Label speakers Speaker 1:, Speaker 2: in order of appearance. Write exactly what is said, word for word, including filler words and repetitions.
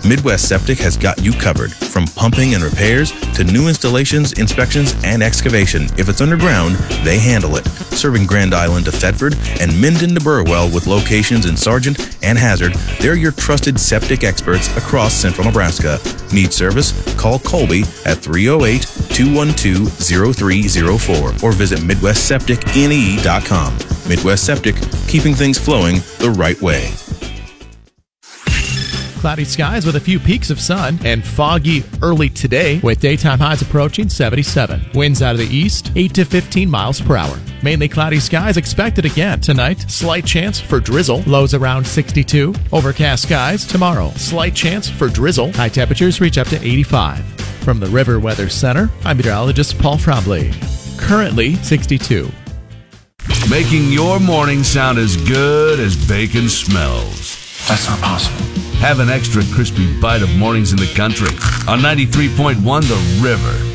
Speaker 1: Midwest Septic has got you covered. From pumping and repairs to new installations, inspections, and excavation. If it's underground, they handle it. Serving Grand Island to Thetford and Minden to Burwell with locations in Sargent and Hazard, they're your trusted septic experts across central Nebraska. Need service? Call Colby at three oh eight, two one two, oh three oh four or visit midwest septic n e dot com. Midwest Septic, keeping things flowing the right way.
Speaker 2: Cloudy skies with a few peaks of sun and foggy early today with daytime highs approaching seventy-seven. Winds out of the east, eight to fifteen miles per hour. Mainly cloudy skies expected again tonight. Slight chance for drizzle. Lows around sixty-two. Overcast skies tomorrow. Slight chance for drizzle. High temperatures reach up to eighty-five. From the River Weather Center, I'm meteorologist Paul Trombley. Currently sixty-two.
Speaker 3: Making your morning sound as good as bacon smells.
Speaker 4: That's not possible.
Speaker 3: Have an extra crispy bite of mornings in the country on ninety-three point one The River.